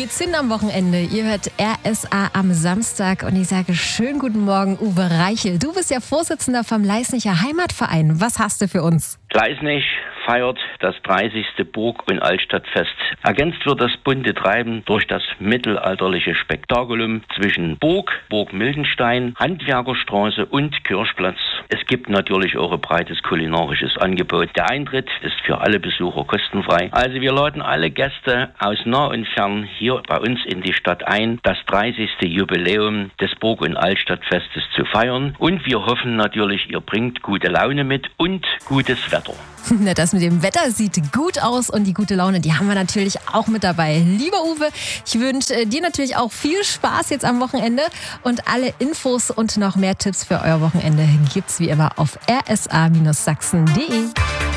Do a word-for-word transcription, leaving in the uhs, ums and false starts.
geht's hin am Wochenende? Ihr hört R S A am Samstag und ich sage schönen guten Morgen, Uwe Reichel. Du bist ja Vorsitzender vom Leisnicher Heimatverein. Was hast du für uns? Leisnich feiert das dreißigste Burg- und Altstadtfest. Ergänzt wird das bunte Treiben durch das mittelalterliche Spektakulum zwischen Burg, Burg Mildenstein, Handwerkerstraße und Kirchplatz. Es gibt natürlich auch ein breites kulinarisches Angebot. Der Eintritt ist für alle Besucher kostenfrei. Also wir laden alle Gäste aus nah und fern hier bei uns in die Stadt ein, das dreißigste Jubiläum des Burg- und Altstadtfestes zu feiern. Und wir hoffen natürlich, ihr bringt gute Laune mit und gutes Wetter. Na, das mit dem Wetter sieht gut aus und die gute Laune, die haben wir natürlich auch mit dabei. Lieber Uwe, ich wünsche dir natürlich auch viel Spaß jetzt am Wochenende und alle Infos und noch mehr Tipps für euer Wochenende gibt's wie immer auf r s a Bindestrich sachsen punkt d e.